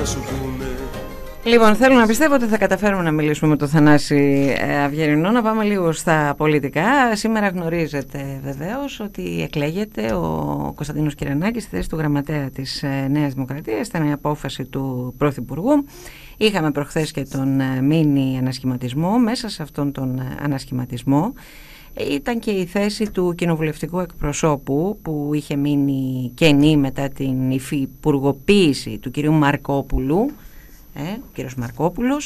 θα σου πούνε. Λοιπόν, θέλω να πιστεύω ότι θα καταφέρουμε να μιλήσουμε με τον Θανάση Αυγερινό. Να πάμε λίγο στα πολιτικά. Σήμερα γνωρίζετε βεβαίως ότι εκλέγεται ο Κωνσταντίνος Κυρενάκης στη θέση του γραμματέα της Νέας Δημοκρατίας. Ήταν η απόφαση του Πρωθυπουργού. Είχαμε προχθές και τον μίνι ανασχηματισμό. Μέσα σε αυτόν τον ανασχηματισμό ήταν και η θέση του κοινοβουλευτικού εκπροσώπου που είχε μείνει κενή μετά την υφυπουργοποίηση του κυρίου Μαρκόπουλου. Ο κύριος Μαρκόπουλος.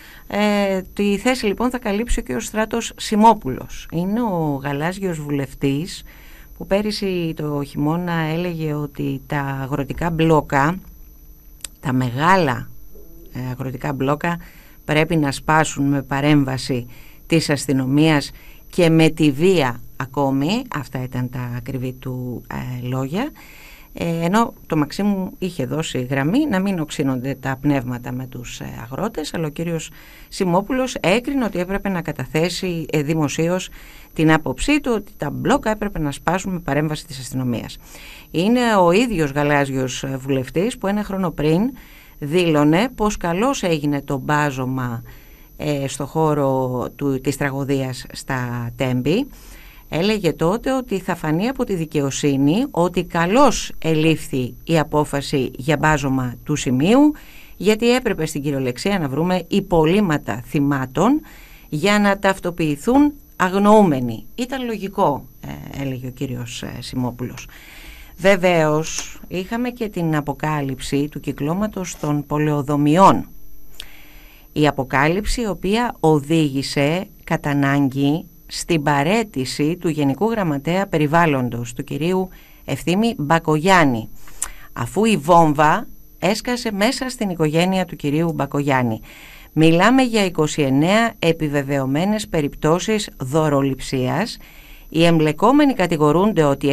Τη θέση λοιπόν θα καλύψει ο κύριος Στράτος Σιμόπουλος. Είναι ο γαλάζιος βουλευτής που πέρυσι το χειμώνα έλεγε ότι τα αγροτικά μπλόκα, τα μεγάλα αγροτικά μπλόκα πρέπει να σπάσουν με παρέμβαση της αστυνομίας και με τη βία ακόμη. Αυτά ήταν τα ακριβή του λόγια. Ενώ το Μαξίμου είχε δώσει γραμμή να μην οξύνονται τα πνεύματα με τους αγρότες, αλλά ο κύριος Σιμόπουλος έκρινε ότι έπρεπε να καταθέσει δημοσίως την άποψή του ότι τα μπλόκα έπρεπε να σπάσουν με παρέμβαση της αστυνομίας. Είναι ο ίδιος γαλάζιος βουλευτής που ένα χρόνο πριν δήλωνε πως καλώς έγινε το μπάζωμα στο χώρο της τραγωδίας στα Τέμπη. Έλεγε τότε ότι θα φανεί από τη δικαιοσύνη ότι καλώς ελήφθη η απόφαση για μπάζωμα του σημείου, γιατί έπρεπε στην κυριολεξία να βρούμε υπολείμματα θυμάτων για να ταυτοποιηθούν αγνοούμενοι. Ήταν λογικό, έλεγε ο κύριος Σιμόπουλος. Βεβαίως είχαμε και την αποκάλυψη του κυκλώματος των πολεοδομιών. Η αποκάλυψη η οποία οδήγησε κατά ανάγκη στην παραίτηση του Γενικού Γραμματέα Περιβάλλοντος, του κυρίου Ευθύμη Μπακογιάννη, αφού η βόμβα έσκασε μέσα στην οικογένεια του κυρίου Μπακογιάννη. Μιλάμε για 29 επιβεβαιωμένες περιπτώσεις δωροληψίας. Οι εμπλεκόμενοι κατηγορούνται ότι